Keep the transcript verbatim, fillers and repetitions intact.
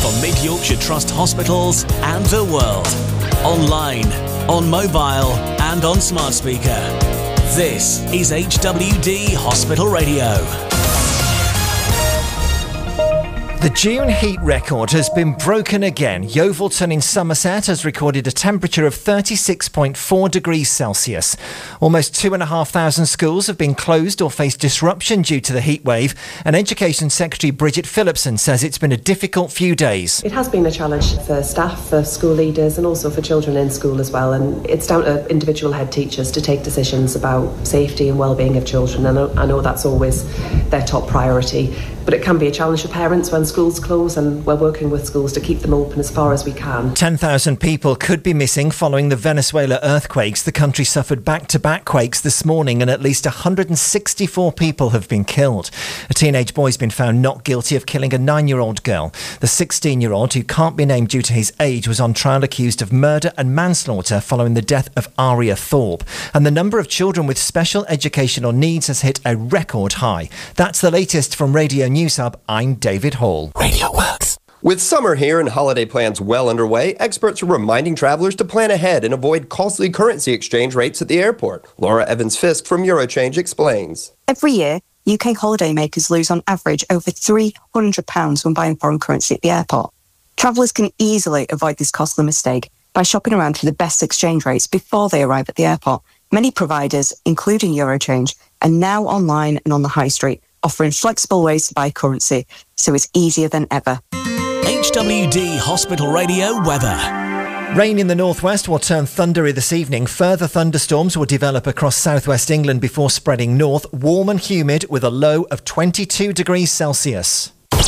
from Mid Yorkshire Trust hospitals and the world. Online, on mobile and on smart speaker. This is H W D Hospital Radio. The June heat record has been broken again. Yeovilton in Somerset has recorded a temperature of thirty-six point four degrees Celsius. Almost two and a half thousand schools have been closed or faced disruption due to the heat wave. And Education Secretary Bridget Phillipson says it's been a difficult few days. It has been a challenge for staff, for school leaders and also for children in school as well. And it's down to individual head teachers to take decisions about safety and well-being of children. And I know that's always their top priority. But it can be a challenge for parents when schools close, and we're working with schools to keep them open as far as we can. ten thousand people could be missing following the Venezuela earthquakes. The country suffered back-to-back quakes this morning and at least one hundred sixty-four people have been killed. A teenage boy's been found not guilty of killing a nine-year-old girl. The sixteen-year-old, who can't be named due to his age, was on trial accused of murder and manslaughter following the death of Aria Thorpe. And the number of children with special educational needs has hit a record high. That's the latest from Radio News Hub. I'm David Hall. Radio Works. With summer here and holiday plans well underway, experts are reminding travellers to plan ahead and avoid costly currency exchange rates at the airport. Laura Evans-Fisk from Eurochange explains. Every year, U K holidaymakers lose on average over three hundred pounds when buying foreign currency at the airport. Travellers can easily avoid this costly mistake by shopping around for the best exchange rates before they arrive at the airport. Many providers, including Eurochange, are now online and on the high street, offering flexible ways to buy currency, so it's easier than ever. H W D Hospital Radio weather. Rain in the northwest will turn thundery this evening. Further thunderstorms will develop across southwest England before spreading north. Warm and humid with a low of twenty-two degrees Celsius.